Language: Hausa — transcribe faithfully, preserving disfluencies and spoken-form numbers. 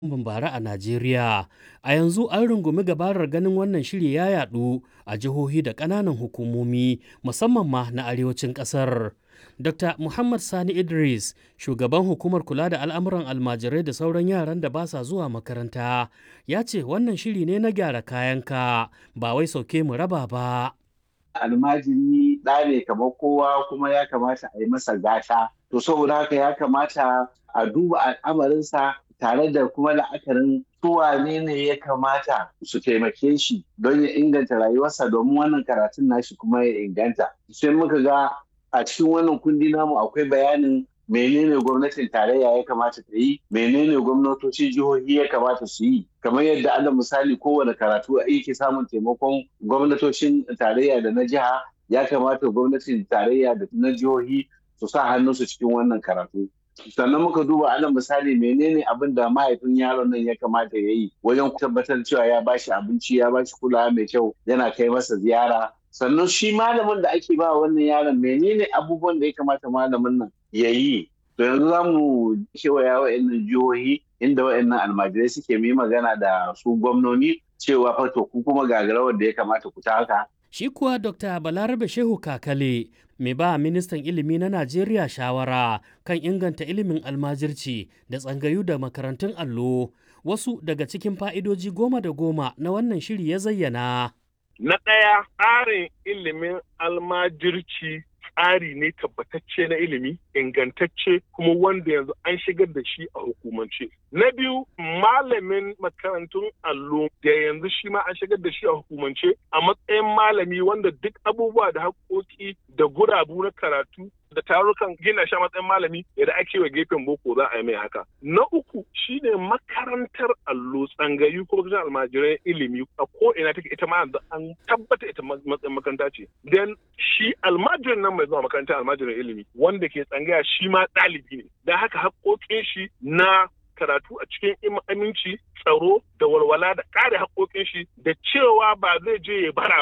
Bambara a Najeriya. A yanzu an rungumi gabarar ganin wannan shiri ya yaɗu a jihohi da ƙananan hukumomi musamman ma na arewacin ƙasar. Dokta Muhammad Sani Idris, shugaban hukumar kula da al'amuran almajirai da sauran yaran da ba sa zuwa makaranta, ya ce wannan shiri ne na gyara kayanka ba wai sauke mu raba ba. Almajiri ɗa ne kamar kowa kuma ya kamata a yi masa gata. To saboda haka ya kamata a duba al'amarinsa tare da kuma la'akarin wane ne ya kamata su taimake shi don ya inganta rayuwarsa domin wannan karatun nashi kuma ya inganta. Sai muka ga a cikin wannan kundi namu akwai bayanin menene gwamnatin tarayya ya kamata ta yi, menene gwamnatocin jihohi ya kamata su yi. Kamar yadda alal misali kowane karatu yake samun taimakon gwamnatocin tarayya da na jiha, ya kamata gwamnatin tarayya da na jihohi su sa hannunsu cikin wannan karatu. Sannan muka duba alal misali menene abin da mahaifin yaron nan ya kamata ya yi wajen tabbatar cewa ya bashi abinci, ya bashi kulawa mai kyau, yana kai masa ziyara. Sannan shi malamin da ake ba wannan yaron menene abubuwan da ya kamata malamin nan ya yi. To yanzu za mu kewaya wa'annan jihohi inda wa'annan almajirai suke yi magana da su gwamnoni cewa fa to ku kuma gagarawar da ya kamata ku taka. Shi kuwa Dokta Balarabe Shehu Kakale, mai ba ministan ilimi na Najeriya shawara kan inganta ilimin almajirci da tsangayu da makarantun allo, wasu daga cikin fa'idoji goma da goma na wannan shiri ya zayyana. Na ɗaya, tsarin ilimin almajirci tsari ne tabbatacce na ilimi, ingantacce kuma wanda yanzu an shigar da shi a hukumance. Na biyu, malamin makarantun allo da yanzu shi ma an shigar da shi a hukumance a matsayin malami wanda duk abubuwa da haƙoƙi da gurabu na karatu da tarukan gina shi a matsayin malami yadda ake wa gefen boko za a yi mai haka. Na uku shine makarantar allo tsangayu ko kusan almajirai ilimi a ko ina take ita ma an tabbata ita matsayin makaranta ce. Dan shi almajirin nan mai zuwa makarantar almajirin ilimi wanda ke tsangaya shi ma ɗalibi ne. Da haka haƙoƙin shi na karatu a cikin aminci, tsaro da walwala da kare haƙoƙin shi da cewa ba zai je ya bara